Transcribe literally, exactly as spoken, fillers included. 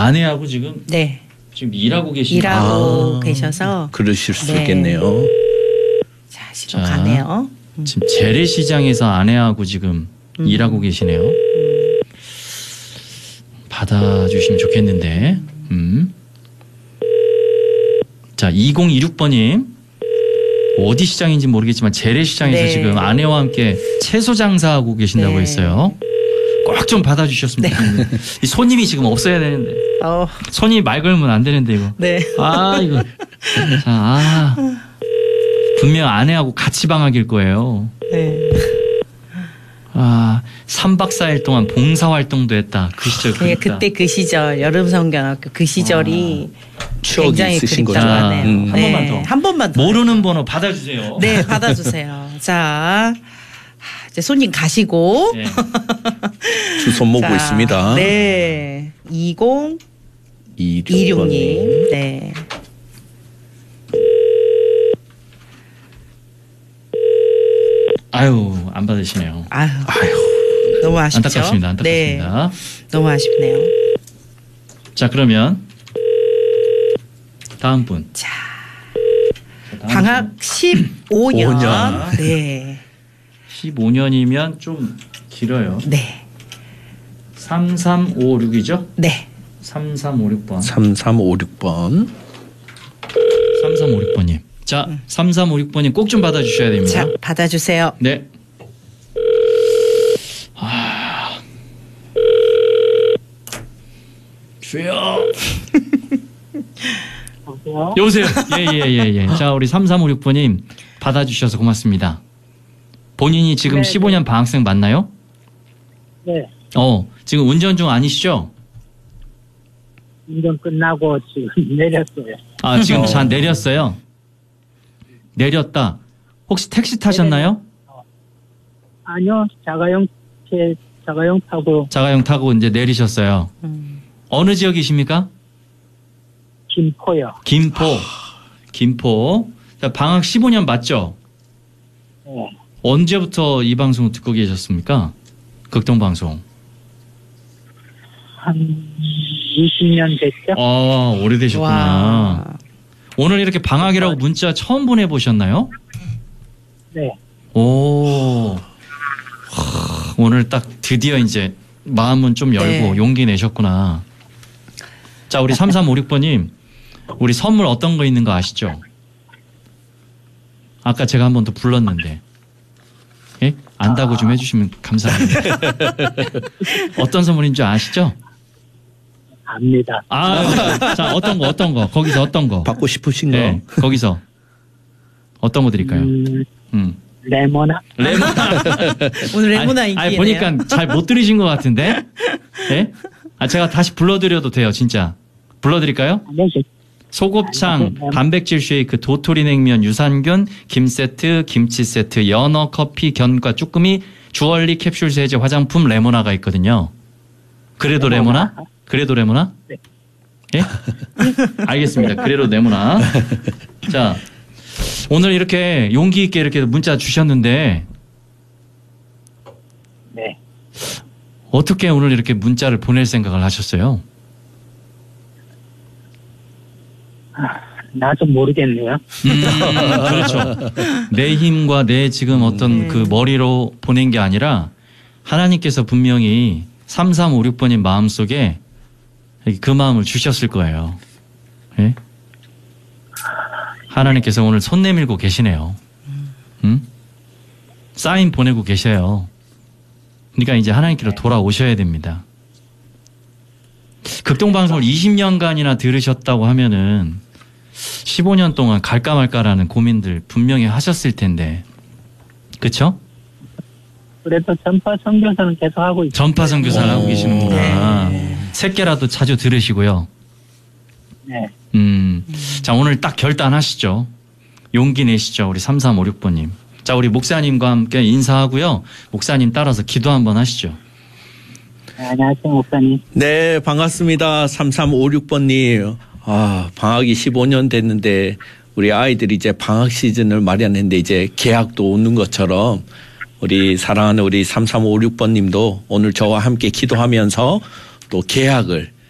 아내하고 지금 네. 지금 일하고 계시는 일하고 아, 계셔서 그러실 수 네. 있겠네요. 자, 시동 가네요. 음. 지금 재래시장에서 아내하고 지금 음. 일하고 계시네요. 받아주시면 좋겠는데. 음. 자, 이공이육 번님. 어디 시장인지 모르겠지만 재래시장에서 네. 지금 아내와 함께 채소 장사하고 계신다고 네. 했어요. 꼭 좀 받아주셨으면 좋겠는데. 이 손님이 지금 없어야 되는데. 어, 손이 말 걸면 안 되는데 이거. 네. 아 이거. 자, 아. 분명 아내하고 같이 방학일 거예요. 네. 아, 삼 박 사 일 동안 봉사활동도 했다. 그 시절 네, 그립다. 그때 그 시절 여름성경학교 그 시절이 추억이 굉장히 있으신 그립다고 거죠. 하네요. 음. 한 번만 더. 한 번만 더. 모르는 번호 받아주세요. 네, 받아주세요. 자, 이제 손님 가시고. 네. 주소 모고 자, 있습니다. 네. 이공이육 이육 님. 네. 아유, 안 받으시네요. 아유, 아유. 너무 아쉽죠. 안타깝습니다. 안타깝습니다. 네, 너무 아쉽네요. 자, 그러면 다음 분. 자, 다음 방학 분. 십오 년. 오 년. 네. 십오 년이면 좀 길어요. 네. 삼삼오육이죠? 네. 삼삼오육 번. 삼삼오육 번. 삼삼오육 번님. 자, 삼삼오육 번님 꼭 좀 받아주셔야 됩니다. 자, 받아주세요. 네. 아. 주여. 여보세요? 여보세요. 예예예 예, 예. 자, 우리 삼삼오육 번님 받아주셔서 고맙습니다. 본인이 지금 네, 십오 년 방학생 맞나요? 네. 어, 지금 운전 중 아니시죠? 운전 끝나고 지금 내렸어요. 아, 지금 어. 자 내렸어요. 내렸다. 혹시 택시 타셨나요? 아니요, 자가용, 제 자가용 타고 자가용 타고 이제 내리셨어요. 음. 어느 지역이십니까? 김포요. 김포. 김포. 자, 방학 십오 년 맞죠? 네. 언제부터 이 방송을 듣고 계셨습니까? 극동방송. 한 이십 년 됐죠? 아, 오래되셨구나. 와. 오늘 이렇게 방학이라고 문자 처음 보내보셨나요? 네. 오. 하, 오늘 딱 드디어 이제 마음은 좀 열고 네. 용기 내셨구나. 자, 우리 삼삼오육 번님. 우리 선물 어떤 거 있는 거 아시죠? 아까 제가 한 번 더 불렀는데. 예? 안다고 좀 해주시면 감사합니다. 어떤 선물인 줄 아시죠? 압니다. 아, 자, 어떤 거, 어떤 거, 거기서 어떤 거. 받고 싶으신 거. 네, 거기서 어떤 거 드릴까요? 음, 음. 레모나? 레모나. 오늘 레모나 아니, 인기네요. 아니, 보니까 잘 못 들으신 것 같은데. 예? 아, 제가 다시 불러드려도 돼요, 진짜. 불러드릴까요? 네, 소곱창, 단백질 쉐이크, 도토리 냉면, 유산균, 김 세트, 김치 세트, 연어, 커피, 견과, 쭈꾸미, 주얼리 캡슐 세제, 화장품, 레모나가 있거든요. 그래도 레모나? 그래도 레모나? 네. 예? 알겠습니다. 그래도 레모나. 자, 오늘 이렇게 용기 있게 이렇게 문자 주셨는데 네. 어떻게 오늘 이렇게 문자를 보낼 생각을 하셨어요? 나도 모르겠네요. 음, 그렇죠. 내 힘과 내 지금 어떤 음. 그 머리로 보낸 게 아니라 하나님께서 분명히 삼삼오육 번님 마음속에 그 마음을 주셨을 거예요. 예? 하나님께서 오늘 손 내밀고 계시네요. 음? 사인 보내고 계셔요. 그러니까 이제 하나님께로 돌아오셔야 됩니다. 극동방송을 이십 년간이나 들으셨다고 하면은 십오 년 동안 갈까 말까라는 고민들 분명히 하셨을 텐데. 그쵸? 그래도 전파 선교사는 계속 하고 있어요. 전파 선교사를 하고 오. 계시는구나. 네. 새끼라도 자주 들으시고요. 네. 음. 자, 오늘 딱 결단하시죠. 용기 내시죠. 우리 삼삼오육 번님. 자, 우리 목사님과 함께 인사하고요. 목사님 따라서 기도 한번 하시죠. 네, 안녕하세요, 목사님. 네, 반갑습니다. 삼삼오육 번님. 아, 방학이 십오 년 됐는데 우리 아이들이 이제 방학 시즌을 마련했는데 이제 개학도 오는 것처럼 우리 사랑하는 우리 삼삼오육 번님도 오늘 저와 함께 기도하면서 또 개학을